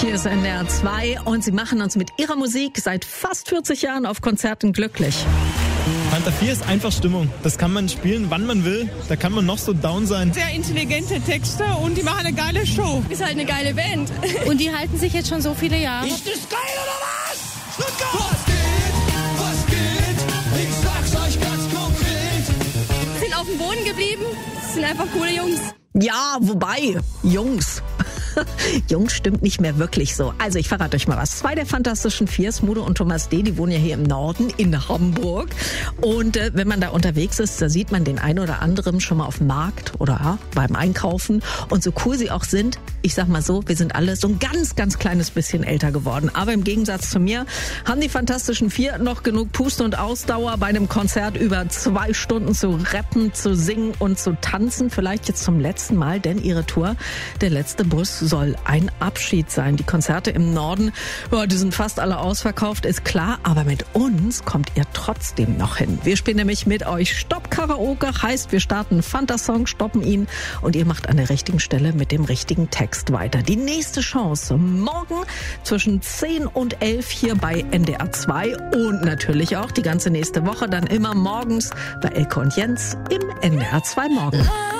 Hier ist NDR 2 und sie machen uns mit ihrer Musik seit fast 40 Jahren auf Konzerten glücklich. Fanta 4 ist einfach Stimmung. Das kann man spielen, wann man will. Da kann man noch so down sein. Sehr intelligente Texte und die machen eine geile Show. Ist halt eine geile Band. Und die halten sich jetzt schon so viele Jahre. Ist das geil oder was? Stuttgart! Was geht? Ich sag's euch ganz konkret. Sind auf dem Boden geblieben. Sind einfach coole Jungs. Ja, wobei, Jungs. Jungs stimmt nicht mehr wirklich so. Also ich verrate euch mal was. 2 der Fantastischen Vier, Smudo und Thomas D., die wohnen ja hier im Norden in Hamburg. Und wenn man da unterwegs ist, da sieht man den einen oder anderen schon mal auf dem Markt oder beim Einkaufen. Und so cool sie auch sind, ich sag mal so, wir sind alle so ein ganz, ganz kleines bisschen älter geworden. Aber im Gegensatz zu mir haben die Fantastischen Vier noch genug Puste und Ausdauer, bei einem Konzert über 2 Stunden zu rappen, zu singen und zu tanzen. Vielleicht jetzt zum letzten Mal, denn ihre Tour, der letzte Bus, soll ein Abschied sein. Die Konzerte im Norden, die sind fast alle ausverkauft, ist klar. Aber mit uns kommt ihr trotzdem noch hin. Wir spielen nämlich mit euch Stopp Karaoke. Heißt, wir starten Fanta-Song, stoppen ihn und ihr macht an der richtigen Stelle mit dem richtigen Text weiter. Die nächste Chance morgen zwischen 10 und 11 hier bei NDR 2 und natürlich auch die ganze nächste Woche dann immer morgens bei Elke und Jens im NDR 2 Morgen.